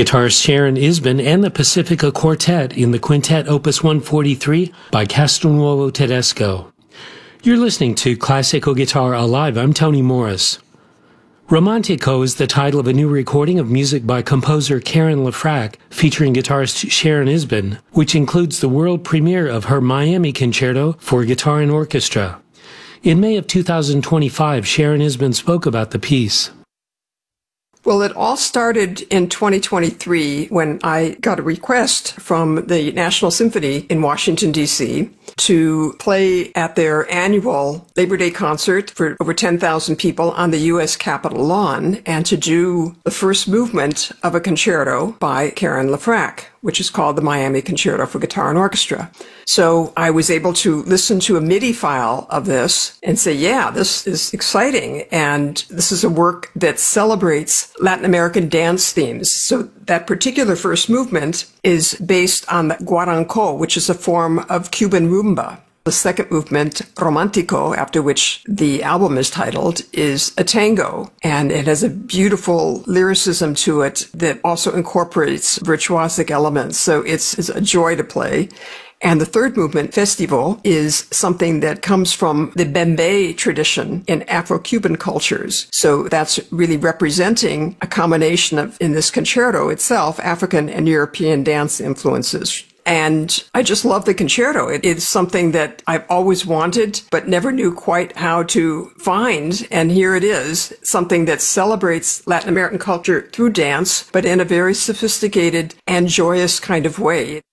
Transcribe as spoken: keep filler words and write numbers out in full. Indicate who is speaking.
Speaker 1: guitarist Sharon Isbin and the Pacifica Quartet in the Quintet Opus one forty-three by Castelnuovo Tedesco. You're listening to Classical Guitar Alive. I'm Tony Morris. Romantico is the title of a new recording of music by composer Karen LeFrak featuring guitarist Sharon Isbin, which includes the world premiere of her Miami Concerto for Guitar and Orchestra. In May of two thousand twenty-five, Sharon Isbin spoke about the piece.
Speaker 2: Well, it all started in twenty twenty-three when I got a request from the National Symphony in Washington, D C to play at their annual Labor Day concert for over ten thousand people on the U S Capitol lawn and to do the first movement of a concerto by Karen LeFrak, which is called the Miami Concerto for Guitar and Orchestra. So I was able to listen to a MIDI file of this and say, yeah, this is exciting. And this is a work that celebrates Latin American dance themes. So that particular first movement is based on the guaranco, which is a form of Cuban rumba. The second movement, Romantico, after which the album is titled, is a tango, and it has a beautiful lyricism to it that also incorporates virtuosic elements, so it's, it's a joy to play. And the third movement, Festivo, is something that comes from the Bembe tradition in Afro-Cuban cultures. So that's really representing a combination of, in this concerto itself, African and European dance influences. And I just love the concerto. It is something that I've always wanted, but never knew quite how to find. And here it is, something that celebrates Latin American culture through dance, but in a very sophisticated and joyous kind of way.